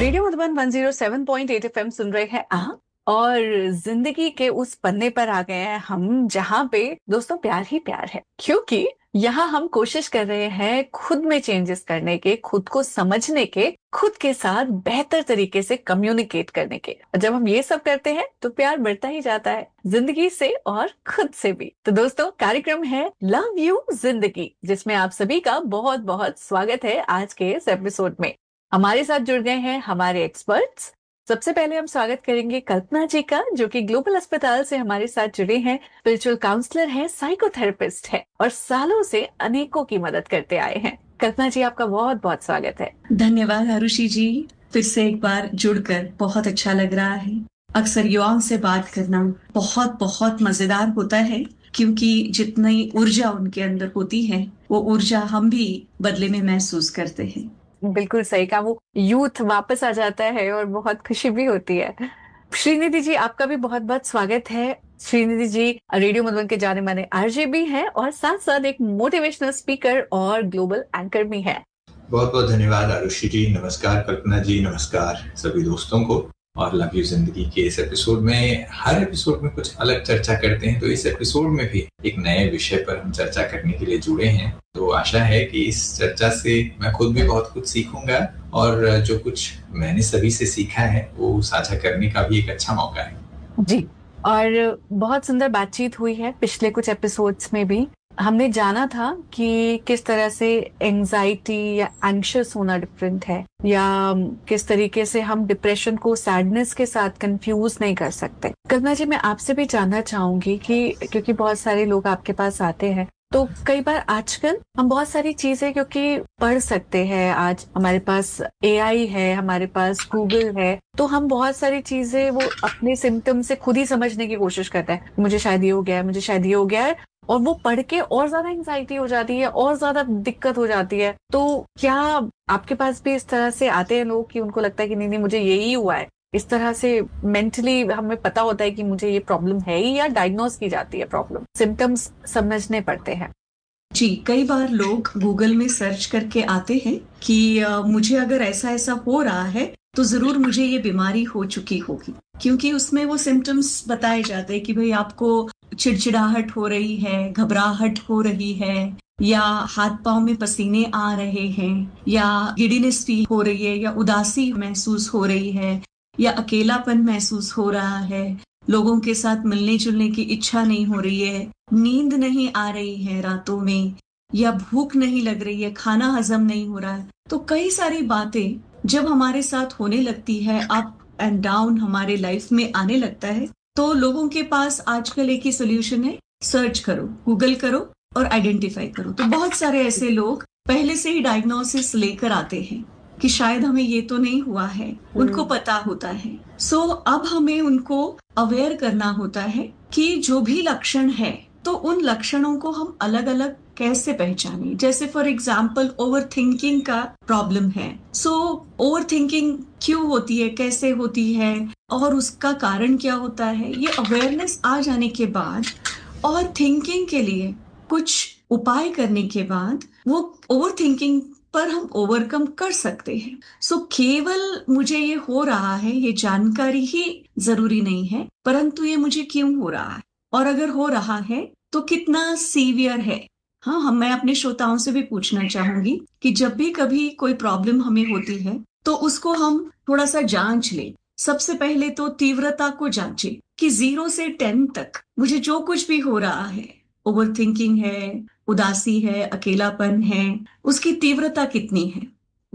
Radio Madhuban 107.8 FM सुन रहे हैं आप। और जिंदगी के उस पन्ने पर आ गए हैं हम जहाँ पे दोस्तों प्यार ही प्यार है, क्योंकि यहाँ हम कोशिश कर रहे हैं खुद में चेंजेस करने के, खुद को समझने के, खुद के साथ बेहतर तरीके से कम्युनिकेट करने के। और जब हम ये सब करते हैं तो प्यार बढ़ता ही जाता है, जिंदगी से और खुद से भी। तो दोस्तों, कार्यक्रम है लव यू जिंदगी, जिसमें आप सभी का बहुत बहुत स्वागत है। आज के इस एपिसोड में हमारे साथ जुड़ गए हैं हमारे एक्सपर्ट्स। सबसे पहले हम स्वागत करेंगे कल्पना जी का, जो कि ग्लोबल अस्पताल से हमारे साथ जुड़े हैं। स्पिरिचुअल काउंसलर है, साइकोथेरेपिस्ट है और सालों से अनेकों की मदद करते आए हैं। कल्पना जी, आपका बहुत बहुत स्वागत है। धन्यवाद आरुषि जी, फिर से एक बार जुड़कर बहुत अच्छा लग रहा है। अक्सर युवाओं से बात करना बहुत बहुत मजेदार होता है, क्योंकि जितनी ऊर्जा उनके अंदर होती है वो ऊर्जा हम भी बदले में महसूस करते हैं। बिल्कुल सही कहा, वो यूथ वापस आ जाता है और बहुत खुशी भी होती है। श्रीनिधि जी, आपका भी बहुत बहुत स्वागत है। श्रीनिधि जी रेडियो मधुबन के जाने माने आरजे भी हैं और साथ साथ एक मोटिवेशनल स्पीकर और ग्लोबल एंकर भी हैं। बहुत बहुत धन्यवाद आरुषि जी। नमस्कार कल्पना जी, नमस्कार सभी दोस्तों को। और लव यू जिंदगी के इस एपिसोड में, हर एपिसोड में कुछ अलग चर्चा करते हैं, तो इस एपिसोड में भी एक नए विषय पर हम चर्चा करने के लिए जुड़े हैं। तो आशा है कि इस चर्चा से मैं खुद भी बहुत कुछ सीखूंगा और जो कुछ मैंने सभी से सीखा है वो साझा करने का भी एक अच्छा मौका है जी। और बहुत सुंदर बातचीत हुई है पिछले कुछ एपिसोड्स में भी। हमने जाना था कि किस तरह से एंजाइटी या एंग्शियस होना डिफरेंट है, या किस तरीके से हम डिप्रेशन को सैडनेस के साथ कंफ्यूज नहीं कर सकते। कल्पना जी, मैं आपसे भी जानना चाहूंगी कि क्योंकि बहुत सारे लोग आपके पास आते हैं, तो कई बार आजकल हम बहुत सारी चीजें क्योंकि पढ़ सकते हैं, आज हमारे पास एआई है, हमारे पास गूगल है, तो हम बहुत सारी चीजें वो अपने सिम्टम से खुद ही समझने की कोशिश करते हैं। मुझे शायद ये हो गया है, मुझे शायद ये हो गया है, और वो पढ़ के और ज्यादा एंजाइटी हो जाती है और ज्यादा दिक्कत हो जाती है। तो क्या आपके पास भी इस तरह से आते हैं लोग कि उनको लगता है कि नहीं नहीं मुझे यही हुआ है? इस तरह से मेंटली हमें पता होता है कि मुझे ये प्रॉब्लम है ही, या डायग्नोज की जाती है प्रॉब्लम, सिम्टम्स समझने पड़ते हैं? जी, कई बार लोग गूगल में सर्च करके आते हैं कि मुझे अगर ऐसा ऐसा हो रहा है तो जरूर मुझे ये बीमारी हो चुकी होगी, क्योंकि उसमें वो सिम्टम्स बताए जाते हैं कि भाई आपको चिड़चिड़ाहट हो रही है, घबराहट हो रही है, या हाथ पांव में पसीने आ रहे हैं, या गिडीनेस फील हो रही है, या उदासी महसूस हो रही है, या अकेलापन महसूस हो रहा है, लोगों के साथ मिलने जुलने की इच्छा नहीं हो रही है, नींद नहीं आ रही है रातों में, या भूख नहीं लग रही है, खाना हजम नहीं हो रहा है। तो कई सारी बातें जब हमारे साथ होने लगती है, अप एंड डाउन हमारे लाइफ में आने लगता है, तो लोगों के पास आजकल एक ही सोल्यूशन है, सर्च करो, गूगल करो और आइडेंटिफाई करो। तो बहुत सारे ऐसे लोग पहले से ही डायग्नोसिस लेकर आते हैं कि शायद हमें ये तो नहीं हुआ है, उनको पता होता है। सो अब हमें उनको अवेयर करना होता है कि जो भी लक्षण है तो उन लक्षणों को हम अलग अलग कैसे पहचाने। जैसे फॉर एग्जाम्पल ओवर थिंकिंग का प्रॉब्लम है, सो ओवर थिंकिंग क्यों होती है, कैसे होती है और उसका कारण क्या होता है, ये अवेयरनेस आ जाने के बाद और थिंकिंग के लिए कुछ उपाय करने के बाद वो ओवर थिंकिंग पर हम ओवरकम कर सकते हैं। सो केवल मुझे ये हो रहा है ये जानकारी ही जरूरी नहीं है, परंतु ये मुझे क्यों हो रहा है और अगर हो रहा है तो कितना सीवियर है। हाँ, मैं अपने श्रोताओं से भी पूछना चाहूंगी कि जब भी कभी कोई प्रॉब्लम हमें होती है तो उसको हम थोड़ा सा जांच लें। सबसे पहले तो तीव्रता को जांचें कि 0 से 10 तक मुझे जो कुछ भी हो रहा है, ओवर थिंकिंग है, उदासी है, अकेलापन है, उसकी तीव्रता कितनी है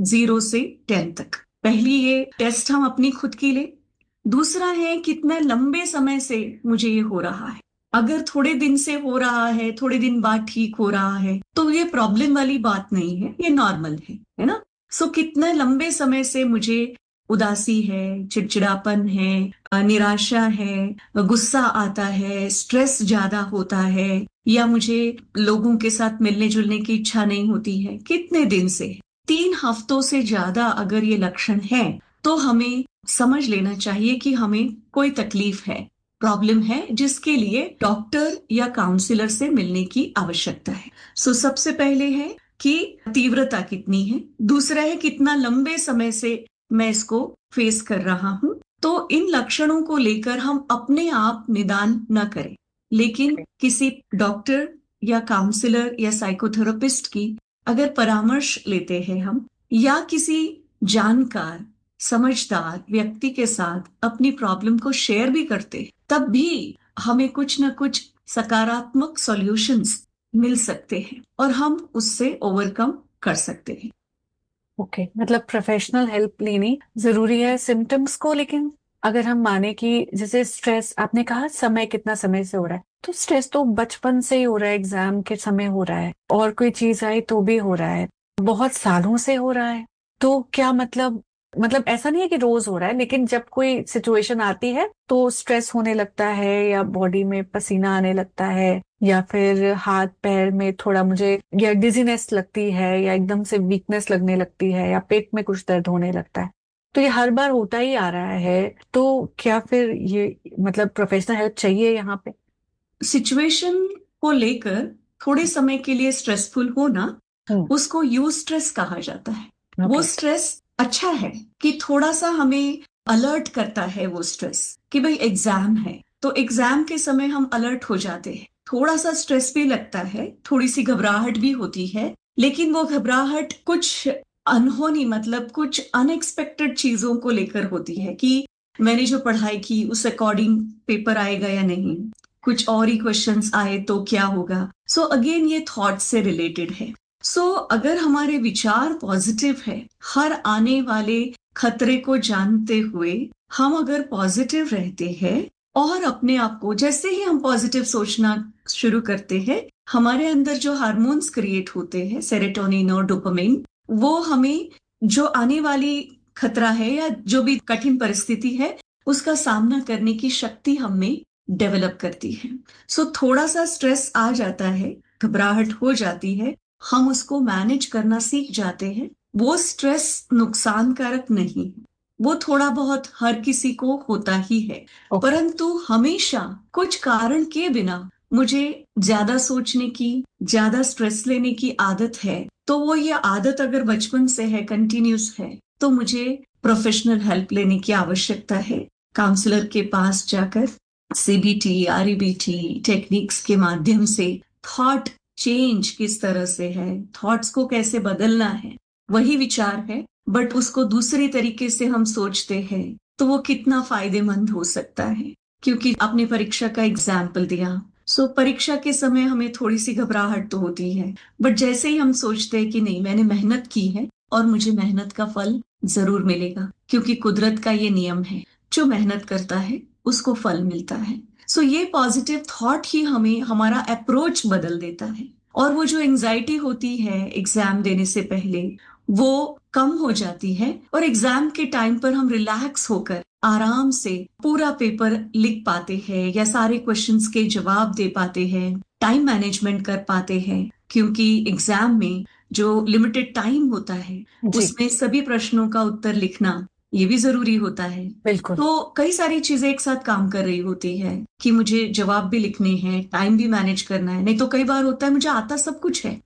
0 से 10 तक। पहली ये टेस्ट हम अपनी खुद की ले। दूसरा है कितने लंबे समय से मुझे ये हो रहा है। अगर थोड़े दिन से हो रहा है, थोड़े दिन बाद ठीक हो रहा है, तो ये प्रॉब्लम वाली बात नहीं है, ये नॉर्मल है ना। सो कितने लंबे समय से मुझे उदासी है, चिड़चिड़ापन है, निराशा है, गुस्सा आता है, स्ट्रेस ज्यादा होता है, या मुझे लोगों के साथ मिलने जुलने की इच्छा नहीं होती है, कितने दिन से। 3 हफ्तों से ज्यादा अगर ये लक्षण है तो हमें समझ लेना चाहिए कि हमें कोई तकलीफ है, प्रॉब्लम है, जिसके लिए डॉक्टर या काउंसलर से मिलने की आवश्यकता है। सो सबसे पहले है कि तीव्रता कितनी है। दूसरा है कितना लंबे समय से मैं इसको फेस कर रहा हूँ। तो इन लक्षणों को लेकर हम अपने आप निदान न करें, लेकिन किसी डॉक्टर या काउंसलर या साइकोथेरेपिस्ट की अगर परामर्श लेते हैं हम, या किसी जानकार समझदार व्यक्ति के साथ अपनी प्रॉब्लम को शेयर भी करते, तब भी हमें कुछ न कुछ सकारात्मक सॉल्यूशंस मिल सकते हैं और हम उससे ओवरकम कर सकते हैं। ओके, मतलब प्रोफेशनल हेल्प लेनी जरूरी है सिम्टम्स को। लेकिन अगर हम माने कि जैसे स्ट्रेस, आपने कहा समय कितना समय से हो रहा है, तो स्ट्रेस तो बचपन से ही हो रहा है, एग्जाम के समय हो रहा है, और कोई चीज आई तो भी हो रहा है, बहुत सालों से हो रहा है। तो क्या मतलब ऐसा नहीं है कि रोज हो रहा है, लेकिन जब कोई सिचुएशन आती है तो स्ट्रेस होने लगता है, या बॉडी में पसीना आने लगता है, या फिर हाथ पैर में थोड़ा मुझे या डिजीनेस लगती है, या एकदम से वीकनेस लगने लगती है, या पेट में कुछ दर्द होने लगता है, तो ये हर बार होता ही आ रहा है। तो क्या फिर ये मतलब प्रोफेशनल हेल्प चाहिए यहाँ पे? सिचुएशन को लेकर थोड़े समय के लिए स्ट्रेसफुल होना, उसको यू स्ट्रेस कहा जाता है। वो स्ट्रेस अच्छा है कि थोड़ा सा हमें अलर्ट करता है। वो स्ट्रेस कि भाई एग्जाम है, तो एग्जाम के समय हम अलर्ट हो जाते हैं, थोड़ा सा स्ट्रेस भी लगता है, थोड़ी सी घबराहट भी होती है, लेकिन वो घबराहट कुछ अनहोनी, मतलब कुछ अनएक्सपेक्टेड चीजों को लेकर होती है कि मैंने जो पढ़ाई की उस अकॉर्डिंग पेपर आएगा या नहीं, कुछ और ही क्वेश्चंस आए तो क्या होगा। सो अगेन ये थॉट से रिलेटेड है। सो अगर हमारे विचार पॉजिटिव है, हर आने वाले खतरे को जानते हुए हम अगर पॉजिटिव रहते हैं, और अपने आप को जैसे ही हम पॉजिटिव सोचना शुरू करते हैं, हमारे अंदर जो हार्मोन्स क्रिएट होते हैं, सेरोटोनिन और डोपामिन, वो हमें जो आने वाली खतरा है या जो भी कठिन परिस्थिति है उसका सामना करने की शक्ति हमें डेवलप करती है। सो थोड़ा सा स्ट्रेस आ जाता है, घबराहट हो जाती है, हम उसको मैनेज करना सीख जाते हैं। वो स्ट्रेस नुकसानकारक नहीं, वो थोड़ा बहुत हर किसी को होता ही है। परंतु हमेशा कुछ कारण के बिना मुझे ज्यादा सोचने की, ज्यादा स्ट्रेस लेने की आदत है, तो वो ये आदत अगर बचपन से है, कंटिन्यूस है, तो मुझे प्रोफेशनल हेल्प लेने की आवश्यकता है। काउंसलर के पास जाकर सीबीटी, आरईबीटी टेक्निक्स के माध्यम से थॉट चेंज किस तरह से है, थॉट्स को कैसे बदलना है, वही विचार है, बट उसको दूसरी तरीके से हम सोचते हैं तो वो कितना फायदेमंद हो सकता है। क्योंकि आपने परीक्षा का एग्जाम्पल दिया, सो परीक्षा के समय हमें थोड़ी सी घबराहट तो होती है, बट जैसे ही हम सोचते हैं कि नहीं, मैंने मेहनत की है और मुझे मेहनत का फल जरूर मिलेगा, क्योंकि कुदरत का ये नियम है, जो मेहनत करता है उसको फल मिलता है। सो ये पॉजिटिव थॉट ही हमें हमारा अप्रोच बदल देता है, और वो जो एंजाइटी होती है एग्जाम देने से पहले, वो कम हो जाती है, और एग्जाम के टाइम पर हम रिलैक्स होकर आराम से पूरा पेपर लिख पाते हैं, या सारे क्वेश्चंस के जवाब दे पाते हैं, टाइम मैनेजमेंट कर पाते हैं। क्योंकि एग्जाम में जो लिमिटेड टाइम होता है उसमें सभी प्रश्नों का उत्तर लिखना ये भी जरूरी होता है। बिल्कुल। तो कई सारी चीजें एक साथ काम कर रही होती है कि मुझे जवाब भी लिखने हैं, टाइम भी मैनेज करना है। नहीं तो कई बार होता है मुझे आता सब कुछ है,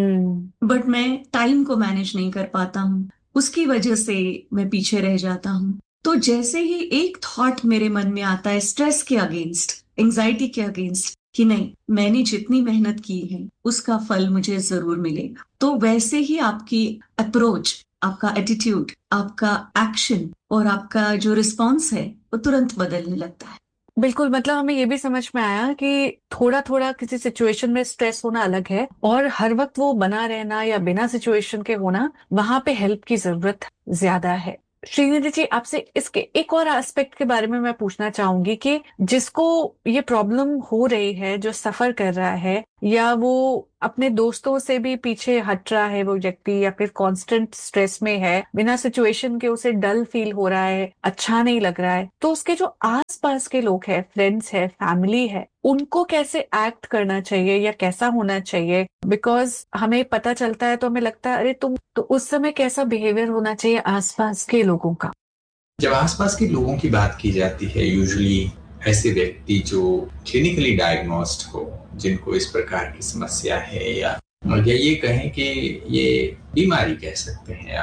बट मैं टाइम को मैनेज नहीं कर पाता हूँ, उसकी वजह से मैं पीछे रह जाता हूँ। तो जैसे ही एक थॉट मेरे मन में आता है स्ट्रेस के अगेंस्ट, एंजाइटी के अगेंस्ट, कि नहीं, मैंने जितनी मेहनत की है उसका फल मुझे जरूर मिलेगा, तो वैसे ही आपकी अप्रोच, आपका एटीट्यूड, आपका एक्शन और आपका जो रिस्पॉन्स है वो तुरंत बदलने लगता है। बिल्कुल, मतलब हमें ये भी समझ में आया कि थोड़ा थोड़ा किसी सिचुएशन में स्ट्रेस होना अलग है, और हर वक्त वो बना रहना या बिना सिचुएशन के होना, वहां पे हेल्प की जरूरत ज्यादा है। श्रीनिधि जी, आपसे इसके एक और एस्पेक्ट के बारे में मैं पूछना चाहूंगी कि जिसको ये प्रॉब्लम हो रही है, जो सफर कर रहा है, या वो अपने दोस्तों से भी पीछे हट रहा है वो व्यक्ति, या फिर कांस्टेंट स्ट्रेस में है, बिना सिचुएशन के उसे डल फील हो रहा है, अच्छा नहीं लग रहा है, तो उसके जो आसपास के लोग हैं, फ्रेंड्स है, फैमिली है, उनको कैसे एक्ट करना चाहिए या कैसा होना चाहिए? बिकॉज हमें पता चलता है तो हमें लगता है अरे तुम तो, उस समय कैसा बिहेवियर होना चाहिए आसपास के लोगों का? जब आसपास के लोगों की बात की जाती है, यूजुअली ऐसे व्यक्ति जो क्लिनिकली डायग्नोस्ड हो, जिनको इस प्रकार की समस्या है, या ये कहें कि ये बीमारी कह सकते हैं आप,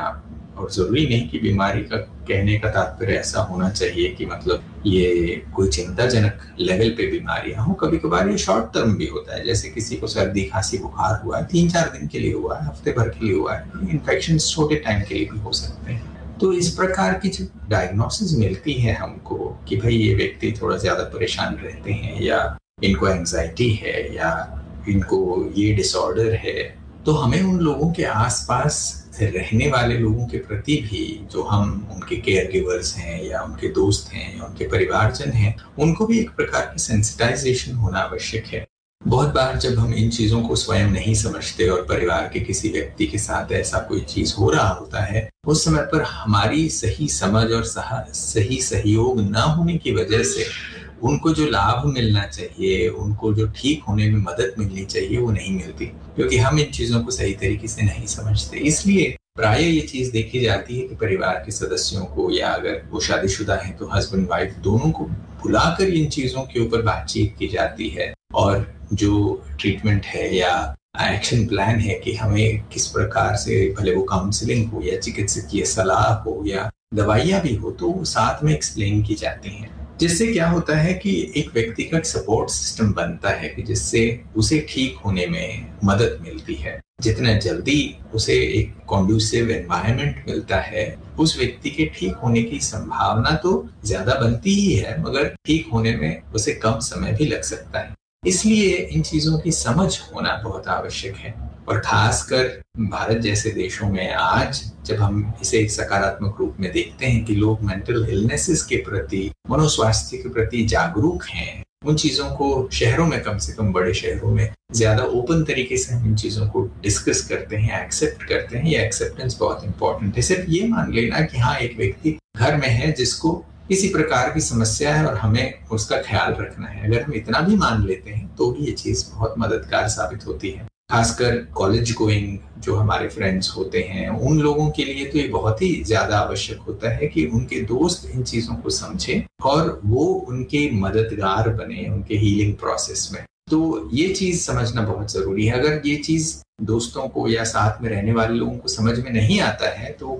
और जरूरी नहीं कि बीमारी का कहने का तात्पर्य ऐसा होना चाहिए कि मतलब ये कोई चिंताजनक लेवल पे बीमारियां हो। कभी कभार ये शॉर्ट टर्म भी होता है, जैसे किसी को सर्दी खांसी बुखार हुआ है, 3-4 दिन के लिए हुआ है, हफ्ते भर के लिए हुआ है। इन्फेक्शन छोटे टाइम के लिए भी हो सकते हैं। तो इस प्रकार की जो डायग्नोसिस मिलती है हमको कि भाई ये व्यक्ति थोड़ा ज्यादा परेशान रहते हैं, या इनको एंजाइटी है, या इनको ये डिसऑर्डर है, तो हमें उन लोगों के आसपास रहने वाले लोगों के प्रति भी, जो हम उनके केयर गिवर्स हैं या उनके दोस्त हैं या उनके परिवारजन हैं, उनको भी एक प्रकार की सेंसिटाइजेशन होना आवश्यक है। बहुत बार जब हम इन चीजों को स्वयं नहीं समझते और परिवार के किसी व्यक्ति के साथ ऐसा कोई चीज हो रहा होता है, उस समय पर हमारी सही समझ और सही सहयोग न होने की वजह से उनको जो लाभ मिलना चाहिए, उनको जो ठीक होने में मदद मिलनी चाहिए, वो नहीं मिलती, क्योंकि हम इन चीजों को सही तरीके से नहीं समझते। इसलिए प्राय ये चीज देखी जाती है कि परिवार के सदस्यों को, या अगर वो शादीशुदा हैं तो हस्बैंड वाइफ दोनों को बुलाकर इन चीजों के ऊपर बातचीत की जाती है, और जो ट्रीटमेंट है या एक्शन प्लान है कि हमें किस प्रकार से, भले वो काउंसलिंग हो या चिकित्सकीय सलाह हो या दवाइयां भी हो, तो वो साथ में एक्सप्लेन की जाती हैं। जिससे क्या होता है कि एक व्यक्ति का सपोर्ट सिस्टम बनता है कि जिससे उसे ठीक होने में मदद मिलती है। जितना जल्दी उसे एक कॉन्ड्यूसिव एनवायरनमेंट मिलता है, उस व्यक्ति के ठीक होने की संभावना तो ज्यादा बनती ही है, मगर ठीक होने में उसे कम समय भी लग सकता है। इसलिए इन चीजों की समझ होना बहुत आवश्यक है, और खासकर भारत जैसे देशों में आज जब हम इसे एक सकारात्मक रूप में देखते हैं कि लोग मेंटल इलनेसेस के प्रति, मनोस्वास्थ्य के प्रति जागरूक हैं, उन चीजों को शहरों में, कम से कम बड़े शहरों में ज्यादा ओपन तरीके से हम इन चीजों को डिस्कस करते हैं, एक्सेप्ट करते हैं। ये एक्सेप्टेंस बहुत इंपॉर्टेंट है। सिर्फ ये मान लेना कि हाँ, एक व्यक्ति घर में है जिसको किसी प्रकार की समस्या है और हमें उसका ख्याल रखना है, अगर हम इतना भी मान लेते हैं तो भी ये चीज बहुत मददगार साबित होती है। खासकर कॉलेज गोइंग जो हमारे फ्रेंड्स होते हैं, उन लोगों के लिए तो ये बहुत ही ज्यादा आवश्यक होता है कि उनके दोस्त इन चीजों को समझें और वो उनके मददगार बने उनके हीलिंग प्रोसेस में। तो ये चीज समझना बहुत जरूरी है। अगर ये चीज दोस्तों को या साथ में रहने वाले लोगों को समझ में नहीं आता है, तो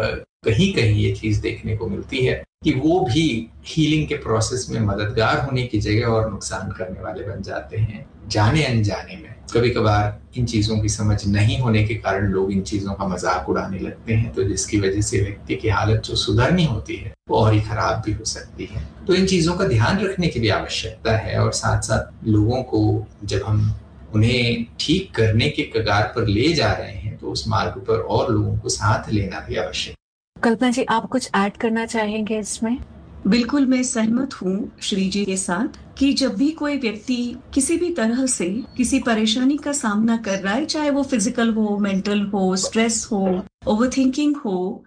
कहीं ये चीज देखने को मिलती है कि वो भी हीलिंग के प्रोसेस में मददगार होने की जगह और नुकसान करने वाले बन जाते हैं, जाने अनजाने में। कभी कभार इन चीजों की समझ नहीं होने के कारण लोग इन चीजों का मजाक उड़ाने लगते हैं, तो जिसकी वजह से व्यक्ति की हालत जो सुधरनी होती है वो और ही खराब भी हो सकती है। तो इन चीजों का ध्यान रखने की भी आवश्यकता है, और साथ साथ लोगों को जब हम उन्हें ठीक करने के कगार पर ले जा रहे हैं, तो उस मार्ग पर और लोगों को साथ लेना भी आवश्यक। कल्पना जी, आप कुछ ऐड करना चाहेंगे इसमें? बिल्कुल, मैं सहमत हूँ श्री जी के साथ कि जब भी कोई व्यक्ति किसी भी तरह से किसी परेशानी का सामना कर रहा है, चाहे वो फिजिकल हो, मेंटल हो, स्ट्रेस हो, ओवरथिंकिंग हो,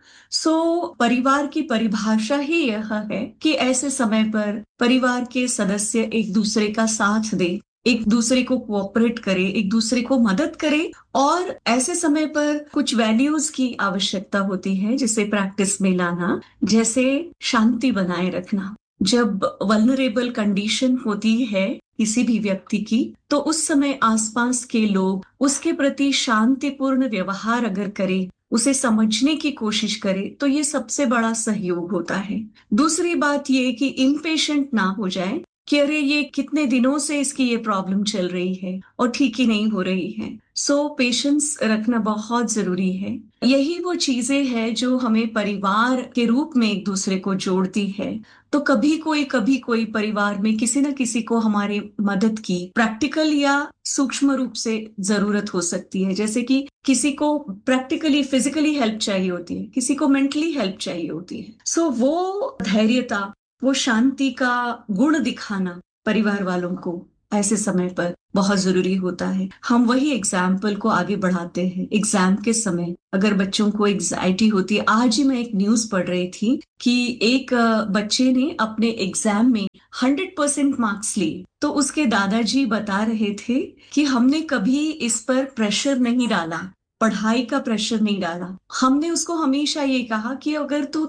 सो परिवार की परिभाषा ही यह है कि ऐसे समय पर परिवार के सदस्य एक दूसरे का साथ दे, एक दूसरे को कोऑपरेट करे, एक दूसरे को मदद करे, और ऐसे समय पर कुछ वैल्यूज की आवश्यकता होती है जिसे प्रैक्टिस में लाना, जैसे शांति बनाए रखना। जब वल्नरेबल कंडीशन होती है किसी भी व्यक्ति की, तो उस समय आसपास के लोग उसके प्रति शांतिपूर्ण व्यवहार अगर करें, उसे समझने की कोशिश करे, तो ये सबसे बड़ा सहयोग होता है। दूसरी बात ये कि इम्पेशेंट ना हो जाए कि अरे ये कितने दिनों से इसकी ये प्रॉब्लम चल रही है और ठीक ही नहीं हो रही है। सो पेशेंस रखना बहुत जरूरी है। यही वो चीजें हैं जो हमें परिवार के रूप में एक दूसरे को जोड़ती है। तो कभी कोई परिवार में किसी न किसी को हमारी मदद की प्रैक्टिकल या सूक्ष्म रूप से जरूरत हो सकती है। जैसे कि किसी को प्रैक्टिकली फिजिकली हेल्प चाहिए होती है, किसी को मेंटली हेल्प चाहिए होती है। सो वो धैर्यता, वो शांति का गुण दिखाना परिवार वालों को ऐसे समय पर बहुत जरूरी होता है। हम वही एग्जाम्पल को आगे बढ़ाते हैं। एग्जाम के समय अगर बच्चों को एंजाइटी होती है, आज ही मैं एक न्यूज पढ़ रही थी कि एक बच्चे ने अपने एग्जाम में 100% मार्क्स लिए, तो उसके दादाजी बता रहे थे कि हमने कभी इस पर प्रेशर नहीं डाला, पढ़ाई का प्रेशर नहीं डाला। हमने उसको हमेशा ये कहा कि अगर तू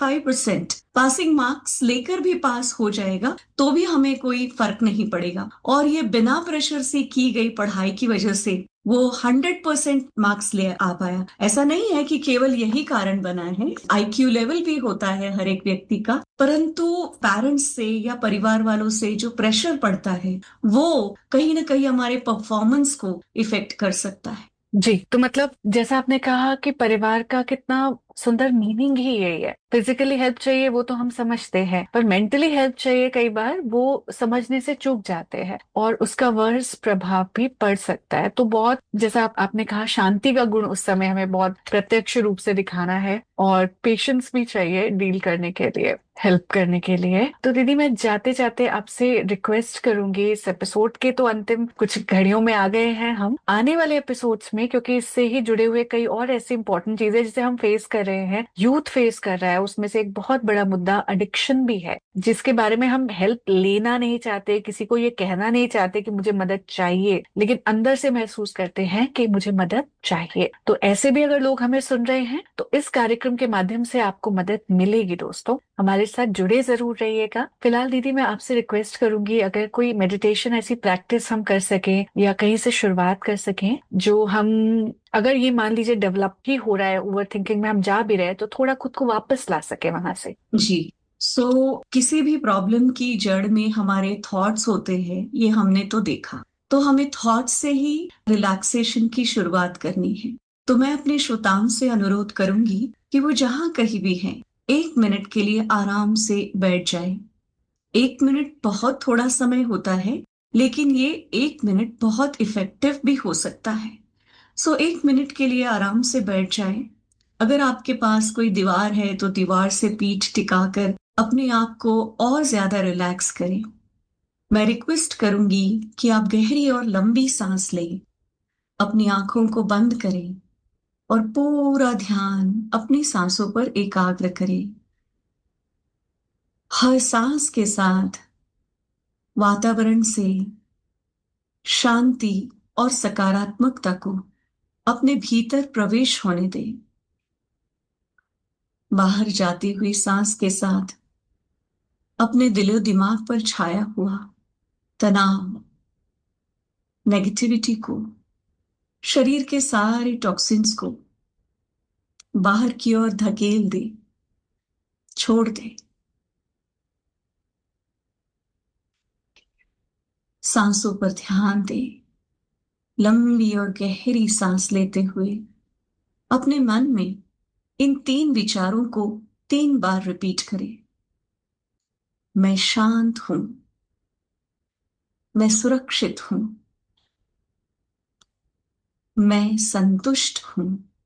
35% पासिंग मार्क्स लेकर भी पास हो जाएगा तो भी हमें कोई फर्क नहीं पड़ेगा। और ये बिना प्रेशर से की गई पढ़ाई की वजह से वो 100% मार्क्स ले आ पाया। ऐसा नहीं है कि केवल यही कारण बना है, IQ लेवल भी होता है हर एक व्यक्ति का, परंतु पेरेंट्स से या परिवार वालों से जो प्रेशर पड़ता है वो कहीं ना कहीं हमारे परफॉर्मेंस को इफेक्ट कर सकता है। जी, तो मतलब जैसा आपने कहा कि परिवार का कितना सुंदर मीनिंग ही यही है। फिजिकली हेल्प चाहिए वो तो हम समझते हैं, पर मेंटली हेल्प चाहिए कई बार वो समझने से चूक जाते हैं और उसका वर्स प्रभाव भी पड़ सकता है। तो बहुत जैसा आपने कहा, शांति का गुण उस समय हमें बहुत प्रत्यक्ष रूप से दिखाना है और पेशेंस भी चाहिए डील करने के लिए, हेल्प करने के लिए। तो दीदी, मैं जाते जाते आपसे रिक्वेस्ट करूंगी, इस एपिसोड के तो अंतिम कुछ घड़ियों में आ गए हैं हम, आने वाले एपिसोड्स में, क्योंकि इससे ही जुड़े हुए कई और ऐसी इंपॉर्टेंट चीजें जिसे हम फेस कर रहे हैं, यूथ फेस कर रहा है, उसमें से एक बहुत बड़ा मुद्दा एडिक्शन भी है, जिसके बारे में हम हेल्प लेना नहीं चाहते, किसी को ये कहना नहीं चाहते कि मुझे मदद चाहिए, लेकिन अंदर से महसूस करते हैं कि मुझे मदद चाहिए। तो ऐसे भी अगर लोग हमें सुन रहे हैं तो इस कार्यक्रम के माध्यम से आपको मदद मिलेगी। दोस्तों, हमारे साथ जुड़े जरूर रहिएगा। फिलहाल दीदी, मैं आपसे रिक्वेस्ट करूंगी, अगर कोई मेडिटेशन ऐसी प्रैक्टिस हम कर सकें या कहीं से शुरुआत कर सकें जो हम, अगर ये मान लीजिए डेवलप ही हो रहा है, ओवर थिंकिंग में हम जा भी रहे हैं, तो थोड़ा खुद को वापस ला सके वहां से। जी, किसी भी प्रॉब्लम की जड़ में हमारे थॉट्स होते हैं, ये हमने तो देखा। तो हमें थॉट्स से ही रिलैक्सेशन की शुरुआत करनी है। तो मैं अपने श्रोताओं से अनुरोध करूंगी कि वो जहां कहीं भी हैं, 1 मिनट के लिए आराम से बैठ जाए। 1 मिनट बहुत थोड़ा समय होता है, लेकिन ये 1 मिनट बहुत इफेक्टिव भी हो सकता है। 1 मिनट के लिए आराम से बैठ जाए। अगर आपके पास कोई दीवार है तो दीवार से पीठ टिकाकर अपने आप को और ज्यादा रिलैक्स करें। मैं रिक्वेस्ट करूंगी कि आप गहरी और लंबी सांस लें, अपनी आंखों को बंद करें और पूरा ध्यान अपनी सांसों पर एकाग्र करें। हर सांस के साथ वातावरण से शांति और सकारात्मकता को अपने भीतर प्रवेश होने दें। बाहर जाती हुई सांस के साथ अपने दिलो दिमाग पर छाया हुआ तनाव, नेगेटिविटी को, शरीर के सारे टॉक्सिन्स को बाहर की ओर धकेल दे, छोड़ दे। सांसों पर ध्यान दे। लंबी और गहरी सांस लेते हुए अपने मन में इन 3 विचारों को 3 बार रिपीट करें। मैं शांत हूं, मैं सुरक्षित हूं, मैं संतुष्ट हूं,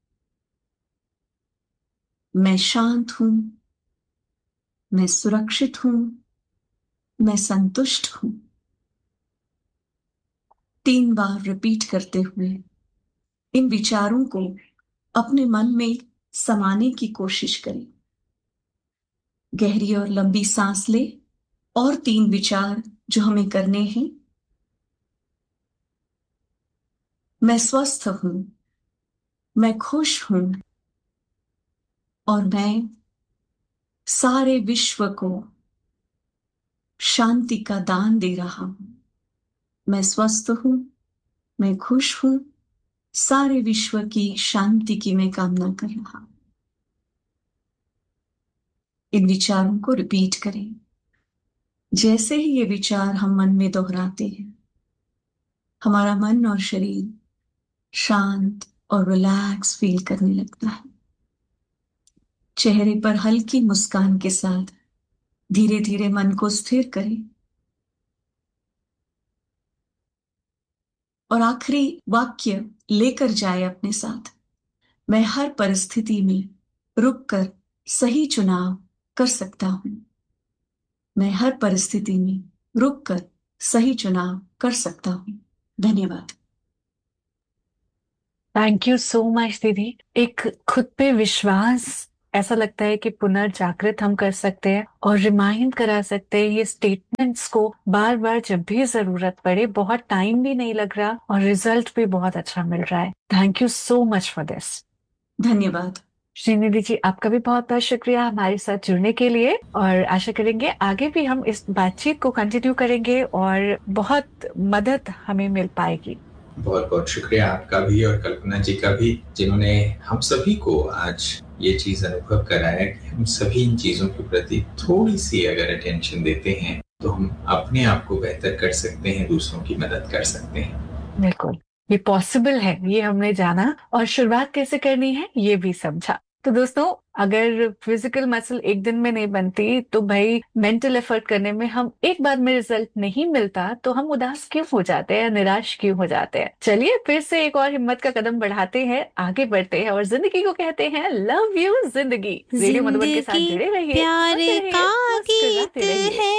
मैं शांत हूं, मैं सुरक्षित हूं, मैं संतुष्ट हूं। 3 बार रिपीट करते हुए इन विचारों को अपने मन में समाने की कोशिश करें। गहरी और लंबी सांस ले और 3 विचार जो हमें करने हैं। मैं स्वस्थ हूं, मैं खुश हूं और मैं सारे विश्व को शांति का दान दे रहा हूं। मैं स्वस्थ हूं, मैं खुश हूं, सारे विश्व की शांति की मैं कामना कर रहा हूं। इन विचारों को रिपीट करें। जैसे ही ये विचार हम मन में दोहराते हैं, हमारा मन और शरीर शांत और रिलैक्स फील करने लगता है। चेहरे पर हल्की मुस्कान के साथ धीरे धीरे मन को स्थिर करें और आखिरी वाक्य लेकर जाए अपने साथ। मैं हर परिस्थिति में रुककर सही चुनाव कर सकता हूं। मैं हर परिस्थिति में रुककर सही चुनाव कर सकता हूं। धन्यवाद। थैंक यू सो मच दीदी। एक खुद पे विश्वास, ऐसा लगता है कि पुनर्जागृत हम कर सकते हैं और रिमाइंड करा सकते हैं ये स्टेटमेंट्स को बार बार जब भी जरूरत पड़े। बहुत टाइम भी नहीं लग रहा और रिजल्ट भी बहुत अच्छा मिल रहा है। Thank you so much for this. धन्यवाद। श्रीनिधि जी, आपका भी बहुत बहुत शुक्रिया हमारे साथ जुड़ने के लिए, और आशा करेंगे आगे भी हम इस बातचीत को कंटिन्यू करेंगे और बहुत मदद हमें मिल पाएगी। बहुत बहुत शुक्रिया आपका भी और कल्पना जी का भी, जिन्होंने हम सभी को आज ये चीज अनुभव कराया कि हम सभी इन चीजों के प्रति थोड़ी सी अगर अटेंशन देते हैं तो हम अपने आप को बेहतर कर सकते हैं, दूसरों की मदद कर सकते हैं। बिल्कुल, ये पॉसिबल है, ये हमने जाना, और शुरुआत कैसे करनी है ये भी समझा। तो दोस्तों, अगर फिजिकल मसल एक दिन में नहीं बनती तो भाई मेंटल एफर्ट करने में हम एक बार में रिजल्ट नहीं मिलता तो हम उदास क्यों हो जाते हैं, निराश क्यों हो जाते हैं। चलिए फिर से एक और हिम्मत का कदम बढ़ाते हैं, आगे बढ़ते हैं और जिंदगी को कहते हैं लव यू जिंदगी। रेडियो मधुबन के साथ जिंदगी जुड़े रहिए, प्यार सुनते रहिए, का गीत मुस्कुराते रहिए। है।